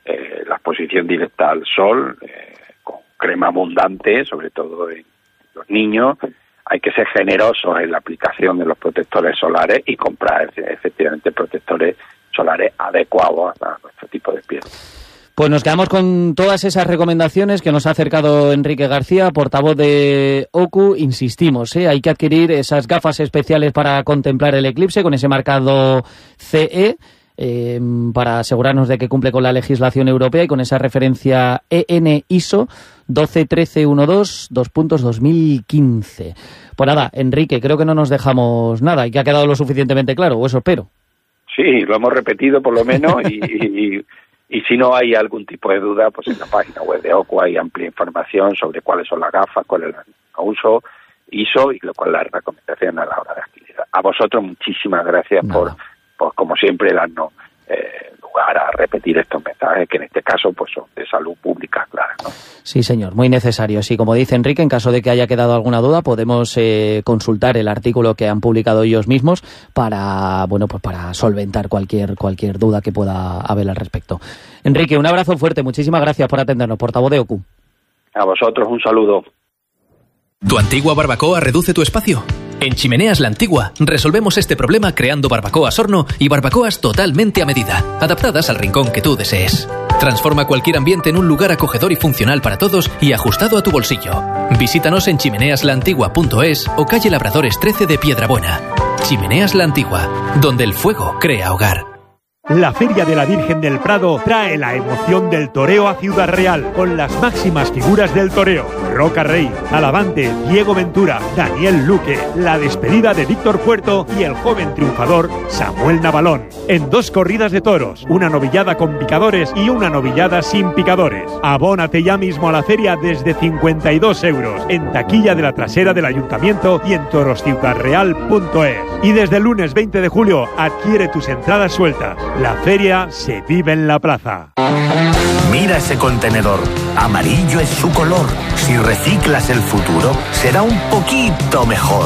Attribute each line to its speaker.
Speaker 1: la exposición directa al sol, con crema abundante, sobre todo en los niños. Hay que ser generosos en la aplicación de los protectores solares y comprar efectivamente protectores solares adecuados a nuestro tipo de piel.
Speaker 2: Pues nos quedamos con todas esas recomendaciones que nos ha acercado Enrique García, portavoz de OCU. Insistimos, hay que adquirir esas gafas especiales para contemplar el eclipse con ese marcado CE, para asegurarnos de que cumple con la legislación europea y con esa referencia EN ISO 12.1312.2015. Pues nada, Enrique, creo que no nos dejamos nada y que ha quedado lo suficientemente claro, o eso espero.
Speaker 1: Sí, lo hemos repetido por lo menos y si no hay algún tipo de duda, pues en la página web de OCU hay amplia información sobre cuáles son las gafas, cuál es el uso ISO y lo cual la recomendación a la hora de adquirirla. A vosotros muchísimas gracias por como siempre darnos lugar a repetir estos mensajes que en este caso pues son de salud pública, claro, ¿no?
Speaker 2: Sí, señor, muy necesario. Sí, como dice Enrique, en caso de que haya quedado alguna duda, podemos consultar el artículo que han publicado ellos mismos para solventar cualquier duda que pueda haber al respecto. Enrique, un abrazo fuerte, muchísimas gracias por atendernos, portavoz de OCU.
Speaker 1: A vosotros un saludo.
Speaker 3: ¿Tu antigua barbacoa reduce tu espacio? En Chimeneas La Antigua resolvemos este problema creando barbacoas horno y barbacoas totalmente a medida, adaptadas al rincón que tú desees. Transforma cualquier ambiente en un lugar acogedor y funcional para todos y ajustado a tu bolsillo. Visítanos en chimeneaslaantigua.es o calle Labradores 13 de Piedrabuena. Chimeneas La Antigua, donde el fuego crea hogar.
Speaker 4: La Feria de la Virgen del Prado trae la emoción del toreo a Ciudad Real, con las máximas figuras del toreo: Roca Rey, Alavante, Diego Ventura, Daniel Luque, la despedida de Víctor Puerto y el joven triunfador Samuel Navalón. En 2 corridas de toros, una novillada con picadores y una novillada sin picadores. Abónate ya mismo a la feria desde 52 euros, en taquilla de la trasera del Ayuntamiento y en torosciudadreal.es. Y desde el lunes 20 de julio adquiere tus entradas sueltas. La feria se vive en la plaza.
Speaker 5: Mira ese contenedor. Amarillo es su color. Si reciclas el futuro, será un poquito mejor.